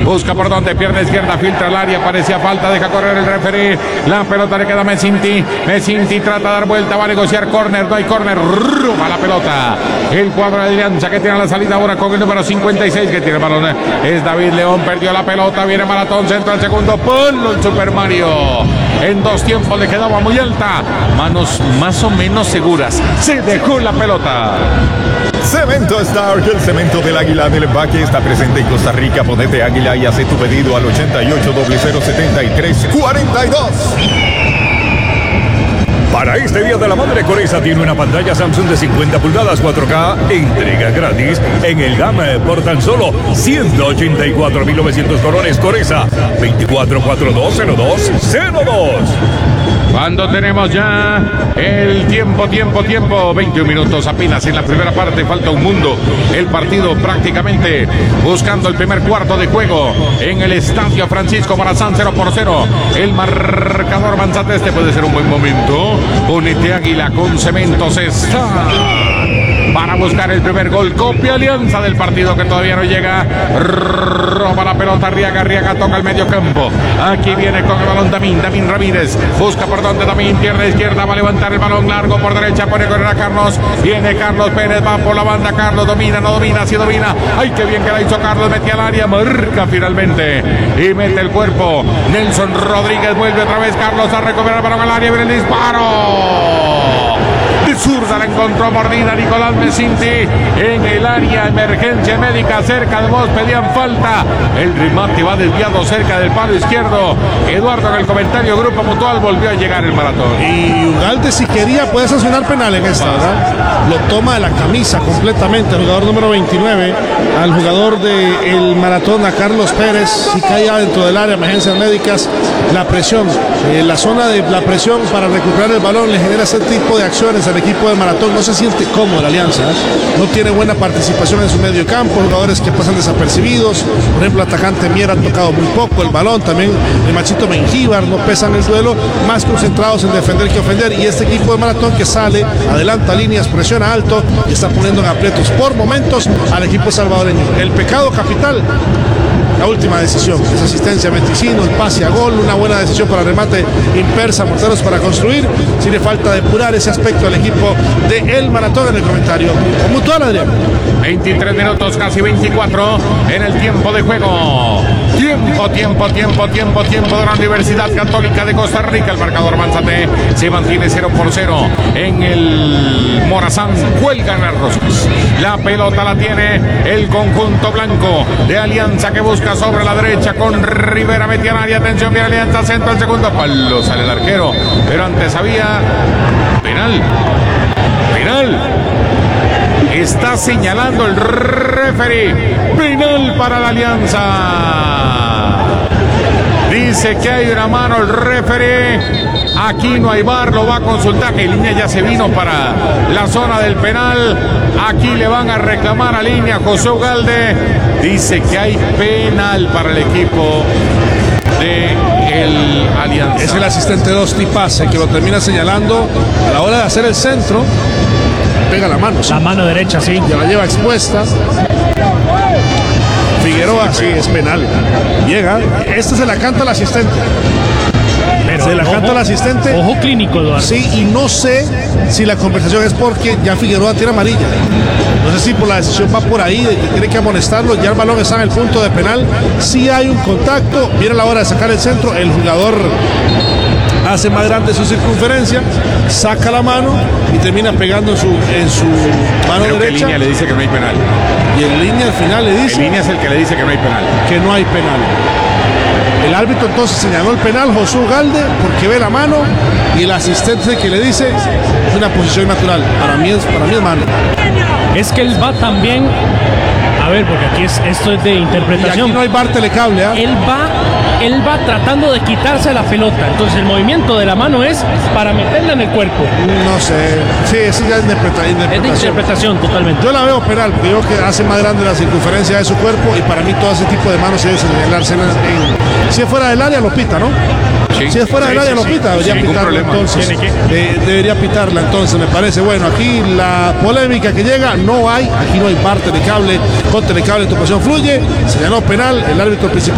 busca por donde, pierna izquierda, filtra el área, parecía falta, deja correr el referee, la pelota le queda a Mezinti trata de dar vuelta, va a negociar córner, no hay córner, roba la pelota, el cuadro de Alianza que tiene la salida ahora con el número 56 que tiene el balón, es David León, perdió la pelota, viene Maratón, centro al segundo, ponlo el Super Mario, en 2 tiempos le quedaba muy alta, manos más o menos seguras, se dejó la pelota. Cemento Stark, el cemento del Águila del Empaque está presente en Costa Rica. Ponete Águila y hace tu pedido al 88007342. Para este Día de la Madre, Coresa tiene una pantalla Samsung de 50 pulgadas 4K, entrega gratis en el GAM por tan solo 184.900 colones. Coresa, 24420202. Cuando tenemos ya el tiempo, 21 minutos apenas en la primera parte, falta un mundo. El partido prácticamente buscando el primer cuarto de juego en el Estadio Francisco Morazán, 0-0. El marcador avanzante, este puede ser un buen momento. Ponete Águila con Cementos está para buscar el primer gol. Copia Alianza del partido que todavía no llega. Roba la pelota Arriaga toca el medio campo. Aquí viene con el balón Damín Ramírez. Busca por donde Damín, pierna izquierda, va a levantar el balón largo por derecha, pone a correr a Carlos. Viene Carlos Pérez, va por la banda. Carlos domina, no domina, sí domina. Ay, qué bien que la hizo Carlos, mete al área, marca finalmente y mete el cuerpo. Nelson Rodríguez vuelve otra vez. Carlos a recuperar el balón al área, viene el disparo. De zurda la encontró mordida Nicolás Mezinti en el área, emergencia médica cerca de vos, pedían falta, el remate va desviado cerca del palo izquierdo. Eduardo en el comentario, Grupo Mutual, volvió a llegar el Maratón. Y Ugalde, si quería, puede sancionar penal en esta, ¿verdad? Lo toma de la camisa completamente el jugador número 29 al jugador del Maratón, a Carlos Pérez. Si cae dentro del área, emergencias médicas, la presión, la zona de la presión para recuperar el balón le genera ese tipo de acciones al equipo de Maratón. No se siente cómodo la Alianza, no tiene buena participación en su medio campo, jugadores que pasan desapercibidos. Por ejemplo, el atacante Mier ha tocado muy poco el balón, también el Machito Mengíbar no pesan el duelo, más concentrados en defender que ofender. Y este equipo de Maratón que sale, adelanta líneas, presiona alto y está poniendo en aprietos por momentos al equipo salvadoreño. El pecado capital, la última decisión, esa asistencia a Meticino, el pase a gol, una buena decisión para remate impersa, morteros para construir. Tiene falta depurar ese aspecto al equipo de El Maratón en el comentario. Con Mutual, Adrián. 23 minutos, casi 24 en el tiempo de juego. Tiempo de la Universidad Católica de Costa Rica. El marcador avanzante se mantiene 0-0 en el Morazán. Cuelgan las roscas. La pelota la tiene el conjunto blanco de Alianza que busca sobre la derecha con Rivera, metió en área, atención, viene Alianza, centro al segundo palo, sale el arquero, pero antes había penal. Está señalando el referee, penal para la Alianza. Dice que hay una mano el referee. Aquí no hay VAR, lo va a consultar. En línea ya se vino para la zona del penal. Aquí le van a reclamar a línea José Ugalde. Dice que hay penal para el equipo de el Alianza. Es el asistente Dosti Pase que lo termina señalando a la hora de hacer el centro. Pega la mano. ¿Sí? La mano derecha, sí. Ya la lleva expuesta. Figueroa, sí, es penal. Llega. Este se la canta al asistente. Pero se la canta al asistente. Ojo clínico, Eduardo. Sí, y no sé si la conversación es porque ya Figueroa tiene amarilla. No sé si por la decisión va por ahí, de que tiene que amonestarlo. Ya el balón está en el punto de penal. Sí hay un contacto. Viene la hora de sacar el centro. El jugador hace más grande su circunferencia, saca la mano y termina pegando en su mano Creo derecha. Que línea le dice que no hay penal. Y en línea al final le dice. En línea es el que le dice que no hay penal. Que no hay penal. El árbitro entonces señaló el penal, José Ugalde, porque ve la mano, y el asistente que le dice es una posición natural. Para mí es mano. Es que él va también. A ver, porque aquí esto es de interpretación. Y aquí no hay VAR telecable, ¿eh? Él va tratando de quitarse la pelota. Entonces el movimiento de la mano es para meterla en el cuerpo. No sé. Sí, eso ya es interpretación. Es de interpretación totalmente. Yo la veo penal, porque yo que hace más grande la circunferencia de su cuerpo, y para mí todo ese tipo de manos se debe señalarse si es fuera del área lo pita, ¿no? Sí, si es fuera del área lo pita, debería pitarla entonces. Debería pitarla entonces, me parece. Bueno, aquí la polémica que llega, aquí no hay VAR telecable, con telecable tu pasión fluye, señaló penal, el árbitro principal